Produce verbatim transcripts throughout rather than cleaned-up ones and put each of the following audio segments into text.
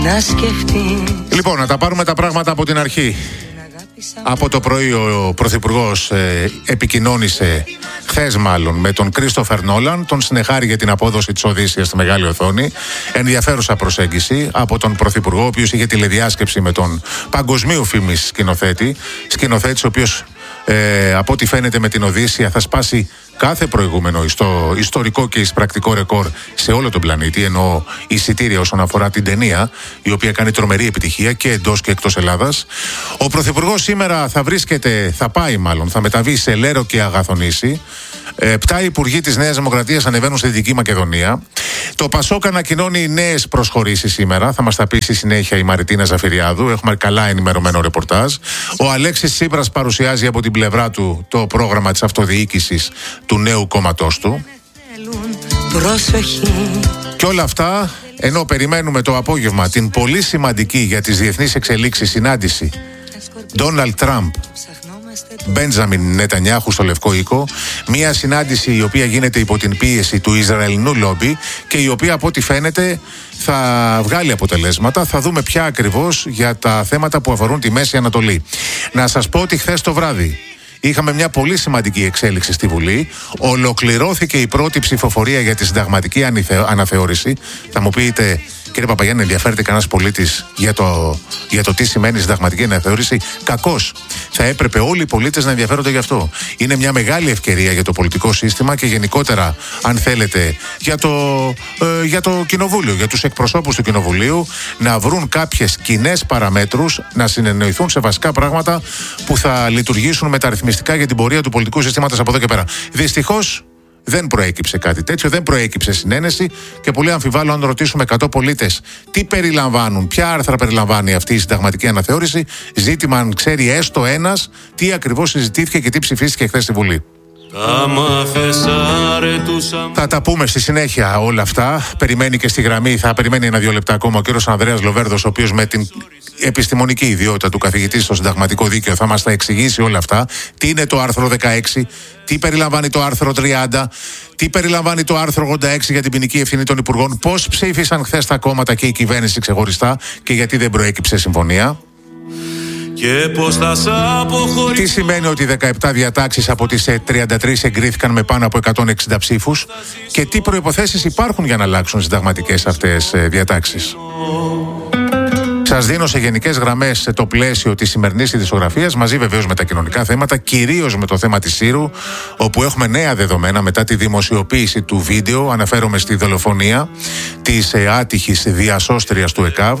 Να σκεφτείς. Λοιπόν, να τα πάρουμε τα πράγματα από την αρχή. Από το πρωί ο Πρωθυπουργός ε, επικοινώνησε χθες μάλλον με τον Κρίστοφερ Νόλαν, τον συνεχάρη για την απόδοση της Οδύσσειας στη μεγάλη οθόνη. Ενδιαφέρουσα προσέγγιση από τον Πρωθυπουργό, ο οποίος είχε τηλεδιάσκεψη με τον παγκοσμίου φήμης σκηνοθέτη, σκηνοθέτης ο οποίος ε, από ό,τι φαίνεται με την Οδύσσεια θα σπάσει κάθε προηγούμενο ιστο, ιστορικό και εισπρακτικό ρεκόρ σε όλο τον πλανήτη, ενώ εισιτήρια όσον αφορά την ταινία, η οποία κάνει τρομερή επιτυχία και εντός και εκτός Ελλάδας. Ο Πρωθυπουργός σήμερα θα βρίσκεται, θα πάει μάλλον, θα μεταβεί σε Λέρο και Αγαθονήσι. Επτά υπουργοί της Νέας Δημοκρατίας ανεβαίνουν στη Δυτική Μακεδονία. Το Πασόκ ανακοινώνει νέες προσχωρήσεις σήμερα. Θα μας τα πει στη συνέχεια η Μαριτίνα Ζαφυριάδου. Έχουμε καλά ενημερωμένο ρεπορτάζ. Ο Αλέξης Τσίπρας παρουσιάζει από την πλευρά του το πρόγραμμα της αυτοδιοίκησης του νέου κόμματός του. Και όλα αυτά ενώ περιμένουμε το απόγευμα την πολύ σημαντική για τις διεθνείς εξελίξεις συνάντηση Ντόναλντ Τραμπ Μπέντζαμιν Νετανιάχου στο Λευκό Οίκο. Μια συνάντηση η οποία γίνεται υπό την πίεση του Ισραηλινού λόμπι και η οποία από ό,τι φαίνεται θα βγάλει αποτελέσματα. Θα δούμε πια ακριβώς για τα θέματα που αφορούν τη Μέση Ανατολή. Να σας πω ότι χθες το βράδυ είχαμε μια πολύ σημαντική εξέλιξη στη Βουλή. Ολοκληρώθηκε η πρώτη ψηφοφορία για τη συνταγματική αναθεώρηση. Θα μου πείτε, κύριε Παπαγιάννη, ενδιαφέρεται κανένας πολίτης για το, για το τι σημαίνει η συνταγματική αναθεώρηση? Κακώς. Θα έπρεπε όλοι οι πολίτες να ενδιαφέρονται γι' αυτό. Είναι μια μεγάλη ευκαιρία για το πολιτικό σύστημα και γενικότερα, αν θέλετε, για το, ε, για το κοινοβούλιο, για τους εκπροσώπους του κοινοβουλίου να βρουν κάποιες κοινές παραμέτρους, να συνεννοηθούν σε βασικά πράγματα που θα λειτουργήσουν μεταρρυθμιστικά για την πορεία του πολιτικού συστήματος από εδώ και πέρα. Δυστυχώς, δεν προέκυψε κάτι τέτοιο, δεν προέκυψε συνένεση και πολύ αμφιβάλλω αν ρωτήσουμε εκατό πολίτες τι περιλαμβάνουν, ποια άρθρα περιλαμβάνει αυτή η συνταγματική αναθεώρηση. Ζήτημα αν ξέρει έστω ένας τι ακριβώς συζητήθηκε και τι ψηφίστηκε χθες στη Βουλή. Θα τα πούμε στη συνέχεια όλα αυτά. Περιμένει και στη γραμμή, θα περιμένει ένα-δύο λεπτά ακόμα ο κύριος Ανδρέας Λοβέρδος, ο οποίος με την επιστημονική ιδιότητα του καθηγητή στο συνταγματικό δίκαιο θα μας τα εξηγήσει όλα αυτά. Τι είναι το άρθρο δεκαέξι, τι περιλαμβάνει το άρθρο τριάντα, τι περιλαμβάνει το άρθρο ογδόντα έξι για την ποινική ευθύνη των υπουργών, πώς ψήφισαν χθες τα κόμματα και η κυβέρνηση ξεχωριστά και γιατί δεν προέκυψε συμφωνία. Και πώς θα σ' αποχωρήσω. Τι σημαίνει ότι δεκαεπτά διατάξεις από τις τριάντα τρεις εγκρίθηκαν με πάνω από εκατόν εξήντα ψήφους και τι προϋποθέσεις υπάρχουν για να αλλάξουν συνταγματικές αυτές διατάξεις. Σας δίνω σε γενικές γραμμές το πλαίσιο της σημερινής ειδησιογραφίας, μαζί βεβαίως με τα κοινωνικά θέματα, κυρίως με το θέμα της Σύρου, όπου έχουμε νέα δεδομένα μετά τη δημοσιοποίηση του βίντεο. Αναφέρομαι στη δολοφονία της άτυχης διασώστριας του ΕΚΑΒ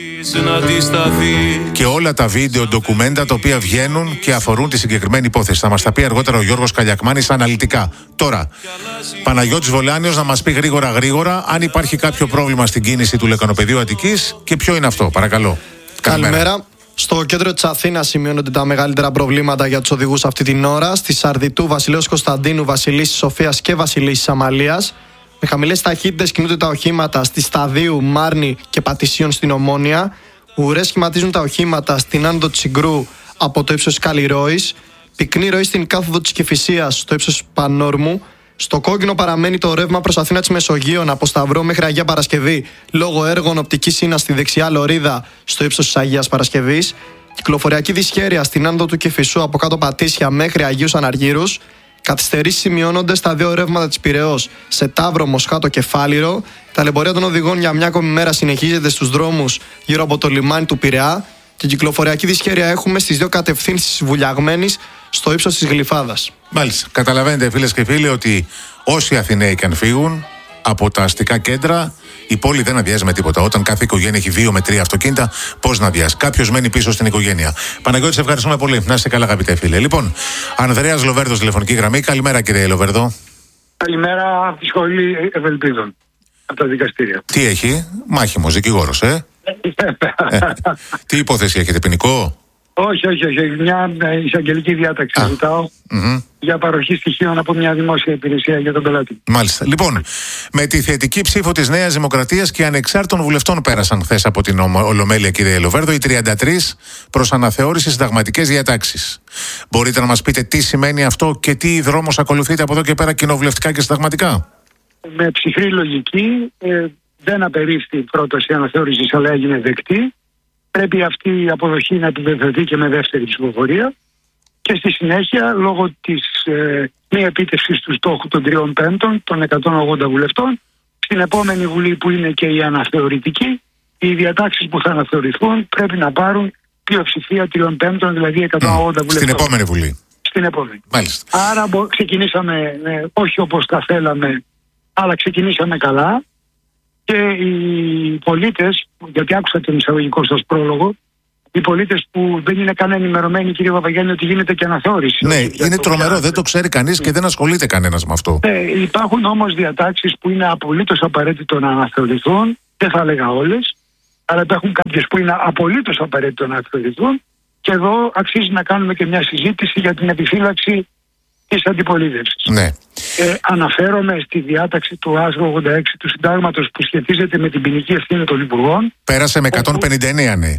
και όλα τα βίντεο ντοκουμέντα τα οποία βγαίνουν και αφορούν τη συγκεκριμένη υπόθεση. Θα μας τα πει αργότερα ο Γιώργος Καλιακμάνης αναλυτικά. Τώρα, Παναγιώτης Βολάνιος να μας πει γρήγορα γρήγορα αν υπάρχει κάποιο πρόβλημα στην κίνηση του Λεκανοπεδίου Αττικής και ποιο είναι αυτό. Παρακαλώ. Καλημέρα. Καλημέρα. Στο κέντρο της Αθήνας σημειώνονται τα μεγαλύτερα προβλήματα για τους οδηγούς αυτή την ώρα. Στη Σαρδιτού, Βασιλέως Κωνσταντίνου, Βασιλίσσης Σοφίας και Βασιλίσσης Αμαλίας. Με χαμηλές ταχύτητες κινούνται τα οχήματα στη Σταδίου, Μάρνη και Πατησίων στην Ομόνια. Ουρές σχηματίζουν τα οχήματα στην άνοδο της Συγκρού από το ύψος Καλλιρόης. Πυκνή ροή στην κάθοδο της Κηφισίας στο ύψος Πανόρμου. Στο κόκκινο παραμένει το ρεύμα προς Αθήνα της Μεσογείων από Σταυρό μέχρι Αγία Παρασκευή λόγω έργων οπτικής ίνας στη δεξιά λωρίδα στο ύψος της Αγίας Παρασκευής. Κυκλοφοριακή δυσχέρεια στην άνοδο του Κηφισού από κάτω Πατήσια μέχρι Αγίους Αναργύρους. Καθυστερήσεις σημειώνονται στα δύο ρεύματα της Πειραιώς σε Ταύρο, Μοσχάτο και Φάληρο. Τα λεωφορεία των οδηγών για μια ακόμη μέρα συνεχίζεται στους δρόμους γύρω από το λιμάνι του Πειραιά. Την κυκλοφοριακή δυσχέρεια έχουμε στις δύο κατευθύνσεις Βουλιαγμένης στο ύψος της Γλυφάδας. Μάλιστα. Καταλαβαίνετε, φίλες και φίλοι, ότι όσοι Αθηναίοι και αν φύγουν από τα αστικά κέντρα, η πόλη δεν αδειάζει με τίποτα. Όταν κάθε οικογένεια έχει δύο με τρία αυτοκίνητα, πώς να αδειάσει? Κάποιος μένει πίσω στην οικογένεια. Παναγιώτη, σε ευχαριστούμε πολύ. Να είστε καλά, αγαπητέ φίλε. Λοιπόν, Ανδρέας Λοβέρδος, τηλεφωνική γραμμή. Καλημέρα, κύριε Λοβέρδο. Καλημέρα από τη Σχολή Ευελπίδων. Από τα δικαστήρια. Τι έχει? Μάχημος, δικηγόρος, ε? ε τι υπόθεση έχετε, ποινικό? Όχι, όχι, όχι. Μια εισαγγελική διάταξη ζητάω mm-hmm. για παροχή στοιχείων από μια δημόσια υπηρεσία για τον πελάτη. Μάλιστα. Λοιπόν, με τη θετική ψήφο της Νέας Δημοκρατίας και ανεξάρτητων βουλευτών πέρασαν χθες από την Ολομέλεια, κύριε Λοβέρδο, οι τριάντα τρεις προς αναθεώρηση συνταγματικές διατάξεις. Μπορείτε να μας πείτε τι σημαίνει αυτό και τι δρόμος ακολουθείτε από εδώ και πέρα κοινοβουλευτικά και συνταγματικά? Με ψυχρή λογική, ε, δεν απερίφθη πρόταση αναθεώρησης, αλλά έγινε δεκτή. Πρέπει αυτή η αποδοχή να επιβεβαιωθεί και με δεύτερη ψηφοφορία. Και στη συνέχεια, λόγω της ε, μη επίτευξης του στόχου των τριών πέμπτων, των εκατόν ογδόντα βουλευτών, στην επόμενη Βουλή, που είναι και η αναθεωρητική, οι διατάξεις που θα αναθεωρηθούν πρέπει να πάρουν πλειοψηφία τριών πέμπτων, δηλαδή εκατόν ογδόντα mm, βουλευτών. Στην επόμενη Βουλή. Στην επόμενη. Μάλιστα. Άρα ξεκινήσαμε, ε, όχι όπως τα θέλαμε, αλλά ξεκινήσαμε καλά. Και οι πολίτες, γιατί άκουσα τον εισαγωγικό σας πρόλογο, οι πολίτες που δεν είναι καν ενημερωμένοι, κύριε Παπαγιάννη, ότι γίνεται και αναθεώρηση. Ναι, είναι τρομερό, δεν το ξέρει κανείς και δεν ασχολείται κανένας με αυτό. Ε, υπάρχουν όμως διατάξεις που είναι απολύτως απαραίτητο να αναθεωρηθούν, δεν θα έλεγα όλες, αλλά υπάρχουν κάποιες που είναι απολύτως απαραίτητο να αναθεωρηθούν, και εδώ αξίζει να κάνουμε και μια συζήτηση για την επιφύλαξη της αντιπολίτευσης. Ναι. Ε, αναφέρομαι στη διάταξη του άρθρου ογδόντα έξι του Συντάγματος που σχετίζεται με την ποινική ευθύνη των Υπουργών. Πέρασε με εκατόν πενήντα εννέα, ναι.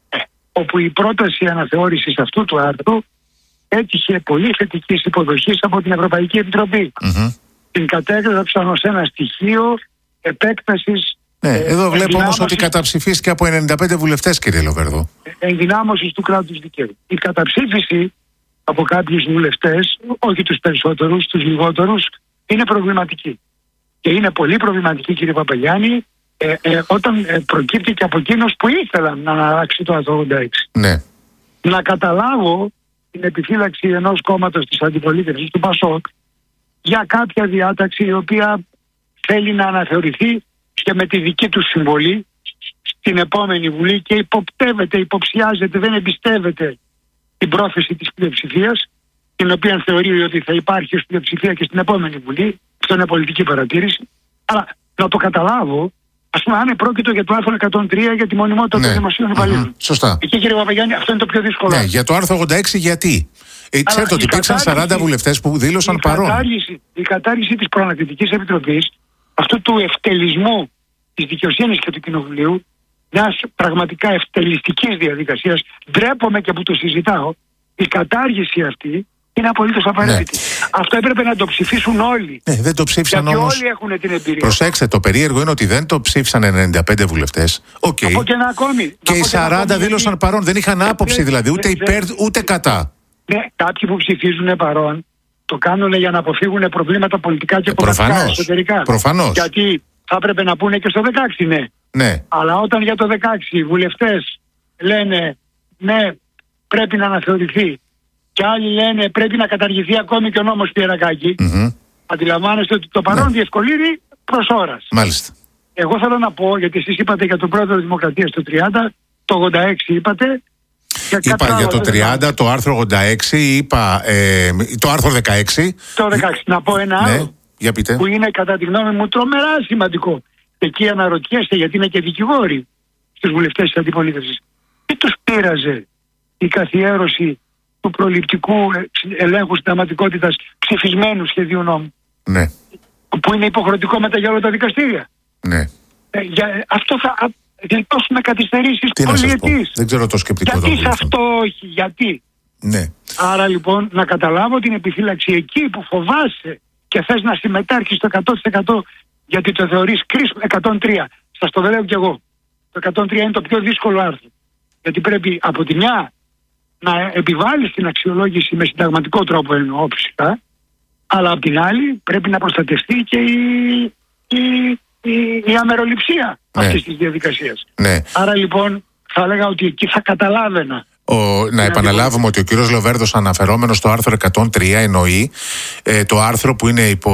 Όπου η πρόταση αναθεώρησης αυτού του άρθρου έτυχε πολύ θετικής υποδοχής από την Ευρωπαϊκή Επιτροπή. Mm-hmm. Την κατέγραψαν ως ένα στοιχείο επέκτασης. Ναι, ε, εδώ βλέπω όμως ότι καταψηφίστηκε από ενενήντα πέντε βουλευτές, κύριε Λοβέρδο. Ενδυνάμωσης του κράτους δικαίου. Η καταψήφιση από κάποιους βουλευτές, όχι τους περισσότερους, τους λιγότερους, είναι προβληματική. Και είναι πολύ προβληματική, κύριε Παπαγιάννη, Ε, ε, όταν ε, προκύπτει και από εκείνους που ήθελαν να αλλάξει το άρθρο ογδόντα έξι. Ναι. Να καταλάβω την επιφύλαξη ενός κόμματος της αντιπολίτευσης, του ΠΑΣΟΚ, για κάποια διάταξη η οποία θέλει να αναθεωρηθεί και με τη δική του συμβολή στην επόμενη Βουλή και υποπτεύεται, υποψιάζεται, δεν εμπιστεύεται την πρόθεση της πλειοψηφίας, την οποία θεωρεί ότι θα υπάρχει ως πλειοψηφία και στην επόμενη Βουλή. Αυτό είναι πολιτική παρατήρηση. Αλλά να το καταλάβω, ας πούμε, αν πρόκειται για το άρθρο εκατόν τρία για τη μονιμότητα ναι. των δημοσίων υπαλλήλων. Mm-hmm. Σωστά. Εκεί, κύριε Παπαγιάννη, αυτό είναι το πιο δύσκολο. Ναι, για το άρθρο ογδόντα έξι γιατί. Ε, ξέρετε ότι υπήρξαν σαράντα βουλευτές που δήλωσαν η παρόν. Κατάργηση, η κατάργηση της Προανακριτικής Επιτροπής, αυτού του ευτελισμού της δικαιοσύνης και του Κοινοβουλίου, μιας πραγματικά ευτελιστικής διαδικασίας, ντρέπομαι και που το συζητάω, η κατάργηση αυτή είναι απολύτως απαραίτητη. Ναι. Αυτό έπρεπε να το ψηφίσουν όλοι. Ναι, δεν το ψήφισαν γιατί όμως. Όλοι έχουν την εμπειρία. Προσέξτε, το περίεργο είναι ότι δεν το ψήφισαν ενενήντα πέντε βουλευτές. Okay. Από και ένα ακόμη. Και οι σαράντα δήλωσαν γιατί... παρόν. Δεν είχαν άποψη δηλαδή, ούτε υπέρ ούτε κατά. Ναι, κάποιοι που ψηφίζουν παρόν το κάνουν για να αποφύγουν προβλήματα πολιτικά και κομματικά εσωτερικά. Προφανώς. Γιατί θα έπρεπε να πούνε και στο δεκαέξι ναι. ναι. Αλλά όταν για το δεκαέξι οι βουλευτές λένε ναι, πρέπει να αναθεωρηθεί, και άλλοι λένε πρέπει να καταργηθεί ακόμη και ο νόμος Πιερακάκη, mm-hmm. αντιλαμβάνεστε ότι το παρόν ναι. διευκολύνει προς ώρας. Μάλιστα. Εγώ θέλω να πω, γιατί εσείς είπατε για τον πρόεδρο της Δημοκρατίας το τριάντα, το ογδόντα έξι είπατε. Είπα για το τριάντα, το άρθρο ογδόντα έξι, είπα ε, το άρθρο δεκαέξι. Το δεκαέξι. Να πω ένα ναι, άλλο, για πείτε. Που είναι κατά τη γνώμη μου τρομερά σημαντικό. Εκεί αναρωτιέστε, γιατί είναι και δικηγόροι στους βουλευτές της αντιπολίτευσης. Τι τους πείραζε η καθιέρωση του προληπτικού ελέγχου συνταγματικότητας ψηφισμένου σχεδίου νόμου. Ναι. Που είναι υποχρεωτικό μετά για όλα τα δικαστήρια. Ναι. Ε, για, αυτό θα γλιτώσουμε καθυστερήσεις πολυετής. Δεν ξέρω το σκεπτικό. Γιατί σε αυτό όχι, γιατί. Ναι. Άρα λοιπόν να καταλάβω την επιφύλαξη εκεί που φοβάσαι και θες να συμμετάρχεις στο εκατό τοις εκατό γιατί το θεωρείς κρίσιμο. εκατόν τρία. Σας το λέω κι εγώ. Το εκατόν τρία είναι το πιο δύσκολο άρθρο. Γιατί πρέπει από τη μια να επιβάλλεις την αξιολόγηση με συνταγματικό τρόπο εννοώ φυσικά, αλλά από την άλλη πρέπει να προστατευτεί και η, η, η, η αμεροληψία ναι. αυτής της διαδικασίας. Ναι. Άρα λοιπόν θα έλεγα ότι εκεί θα καταλάβαινα. Ο, να επαναλάβουμε ότι ο κύριος Λοβέρδος αναφερόμενος στο άρθρο εκατόν τρία εννοεί ε, το άρθρο που είναι υπό,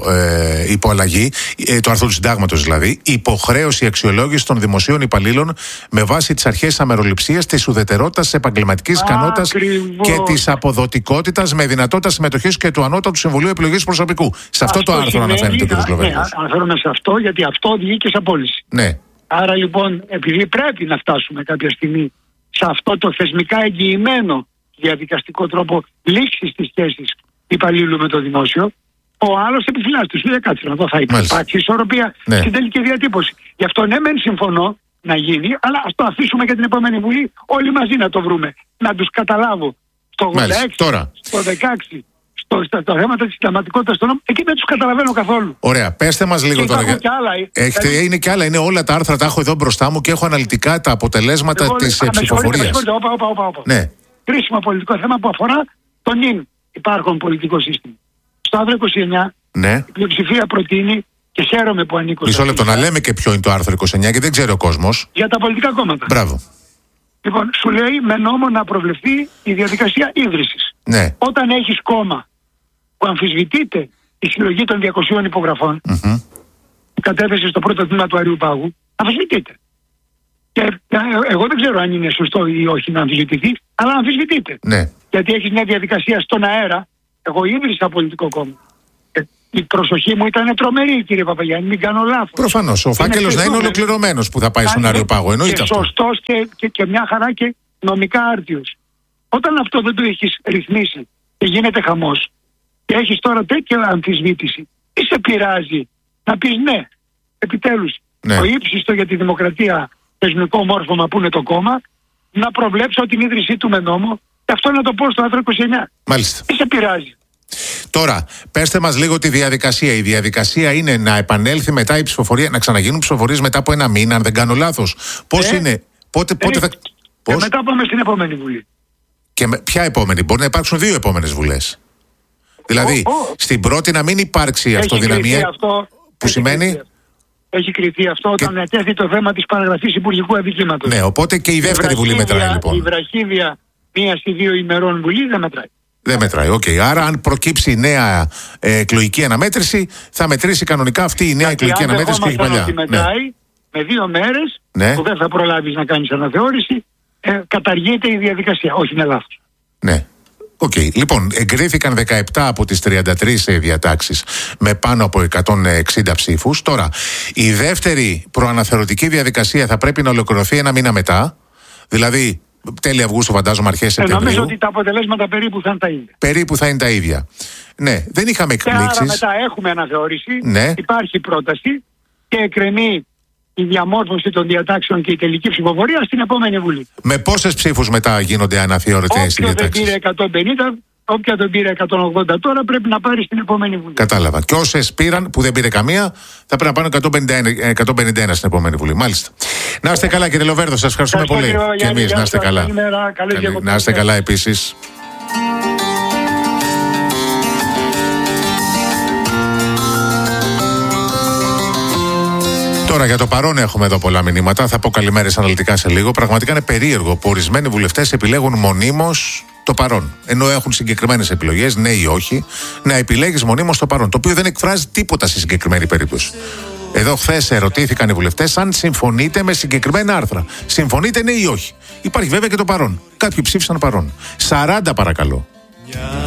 ε, υπό αλλαγή, ε, το άρθρο του συντάγματος δηλαδή, υποχρέωση αξιολόγηση των δημοσίων υπαλλήλων με βάση τις αρχές της αμεροληψίας, της ουδετερότητας, της επαγγελματικής ικανότητας και της αποδοτικότητας με δυνατότητα συμμετοχής και του Ανώτατου Συμβουλίου Επιλογής Προσωπικού. Σε αυτό, αυτό το άρθρο αναφέρεται ο κύριος Λοβέρδος. Ναι, αναφέρομαι σε αυτό γιατί αυτό οδηγεί και σε απόλυση. Ναι. Άρα λοιπόν, επειδή πρέπει να φτάσουμε κάποια στιγμή σε αυτό το θεσμικά εγγυημένο διαδικαστικό τρόπο λήξης της σχέσης υπαλλήλου με το δημόσιο, ο άλλος επιφυλάσσει του. Λέει κάτσε να δω, θα υπάρξει ισορροπία ναι. στην τελική διατύπωση. Γι' αυτό ναι, μεν συμφωνώ να γίνει, αλλά ας το αφήσουμε για την επόμενη Βουλή όλοι μαζί να το βρούμε. Να τους καταλάβω. Στο ογδόντα έξι, τώρα. στο δεκαέξι, το, στα, τα θέματα της συνταγματικότητας των νόμων, εκεί δεν τους καταλαβαίνω καθόλου. Ωραία, πέστε μας λίγο και τώρα. Για... Και άλλα, Έχετε, δηλαδή... είναι και άλλα, είναι όλα τα άρθρα, τα έχω εδώ μπροστά μου και έχω αναλυτικά τα αποτελέσματα Εγώ, της α, ψηφοφορίας. Όπα, όπα, όπα, όπα. Ναι. Κρίσιμο πολιτικό θέμα που αφορά το νυν υπάρχον πολιτικό σύστημα. Στο άρθρο είκοσι εννιά, Ναι. η πλειοψηφία προτείνει, και χαίρομαι που ανήκω. Μισό λεπτό, να λέμε και ποιο είναι το άρθρο είκοσι εννιά, γιατί δεν ξέρει ο κόσμος. Για τα πολιτικά κόμματα. Μπράβο. Λοιπόν, σου λέει με νόμο να προβλεφθεί η διαδικασία ίδρυσης. Ναι. Όταν έχεις κόμμα που αμφισβητείται η συλλογή των διακοσίων υπογραφών, Mm-hmm. που κατέθεσε στο πρώτο τμήμα του Αριουπάγου, αμφισβητείται. Και ε, εγώ δεν ξέρω αν είναι σωστό ή όχι να αμφισβητηθεί, αλλά αμφισβητείται. Ναι. Γιατί έχεις μια διαδικασία στον αέρα. Εγώ ίδρυσα πολιτικό κόμμα. Ε, η προσοχή μου ήταν τρομερή, κύριε Παπαγιάννη, μην κάνω λάθος. Προφανώς. Ο φάκελος να είναι ολοκληρωμένος που θα πάει στον Αριοπάγο. Εννοείται αυτό. Σωστός και, και, και μια χαρά και νομικά άρτιος. Όταν αυτό δεν το έχεις ρυθμίσει και γίνεται χαμός και έχεις τώρα τέτοια αμφισβήτηση, τι σε πειράζει να πεις ναι, επιτέλους, Ναι. το ύψιστο για τη δημοκρατία θεσμικό μόρφωμα που είναι το κόμμα, να προβλέψω την ίδρυσή του με νόμο και αυτό να το πω στο άρθρο είκοσι εννιά. Μάλιστα. Τι σε πειράζει. Τώρα, πέστε μας λίγο τη διαδικασία. Η διαδικασία είναι να επανέλθει μετά η ψηφοφορία, να ξαναγίνουν ψηφοφορίες μετά από ένα μήνα, αν δεν κάνω λάθος. Πώς Ε, είναι, πότε, πότε Ε, θα. Και Πώς? μετά πάμε στην επόμενη Βουλή. Και με, ποια επόμενη, μπορεί να υπάρξουν δύο επόμενες βουλές. Δηλαδή, Ω, ω. στην πρώτη να μην υπάρξει Έχει αυτοδυναμία. κριθεί αυτό, που έχει σημαίνει? κριθεί αυτό. Έχει κριθεί αυτό όταν ετέθη το θέμα της παραγραφής υπουργικού αδικήματος. Ναι, οπότε και η δεύτερη βουλή μετράει λοιπόν. Η βραχίδια μία ή δύο ημερών Βουλή δεν μετράει. Δεν μετράει, οκ. Okay. Άρα, αν προκύψει η νέα ε, εκλογική αναμέτρηση, θα μετρήσει κανονικά αυτή η νέα Γιατί εκλογική αν αναμέτρηση και η δεχόμασταν παλιά. ότι μετράει με δύο μέρες Ναι. που δεν θα προλάβεις να κάνεις αναθεώρηση, ε, καταργείται η διαδικασία. Όχι, είναι λάθος. Ναι. Οκ. Okay. Λοιπόν, εγκρίθηκαν δεκαεπτά από τις τριάντα τρεις διατάξεις με πάνω από εκατόν εξήντα ψήφους. Τώρα, η δεύτερη προαναθεωρητική διαδικασία θα πρέπει να ολοκληρωθεί ένα μήνα μετά. Δηλαδή, τέλη Αυγούστου, φαντάζομαι, αρχές Ε, Σεπτεμβρίου. νομίζω ότι τα αποτελέσματα περίπου θα είναι τα ίδια. Περίπου θα είναι τα ίδια. Ναι, δεν είχαμε Και άρα εκπλήξεις. μετά έχουμε αναθεώρηση, Ναι. υπάρχει πρόταση και εκκρεμεί η διαμόρφωση των διατάξεων και η τελική ψηφοφορία στην επόμενη Βουλή. Με πόσες ψήφους μετά γίνονται αναθεωρητές οι Όποιο δεν διατάξεις? πήρε εκατόν πενήντα, όποια δεν πήρε εκατόν ογδόντα τώρα πρέπει να πάρει στην επόμενη Βουλή. Κατάλαβα. Και όσες πήραν που δεν πήρε καμία, θα πρέπει να πάνε εκατόν πενήντα ένα, εκατόν πενήντα ένα στην επόμενη Βουλή. Μάλιστα. Να είστε καλά, κύριε Λοβέρδο, σας ευχαριστούμε Ευχαριστώ, πολύ. κύριε Και Παπαγιάννη, εμείς, να είστε γεια σας, καλά. καλημέρα, καλές Καλή- διακοπές. Να είστε καλά επίσης. Τώρα για το παρόν έχουμε εδώ πολλά μηνύματα. Θα πω καλημέρες αναλυτικά σε λίγο. Πραγματικά είναι περίεργο που ορισμένοι βουλευτές επιλέγουν μονίμως το παρόν. Ενώ έχουν συγκεκριμένες επιλογές, ναι ή όχι, να επιλέγεις μονίμως το παρόν. Το οποίο δεν εκφράζει τίποτα στη συγκεκριμένη περίπτωση. Εδώ χθες ερωτήθηκαν οι βουλευτές αν συμφωνείτε με συγκεκριμένα άρθρα. Συμφωνείτε ναι ή όχι. Υπάρχει βέβαια και το παρόν. Κάποιοι ψήφισαν παρόν. σαράντα παρακαλώ.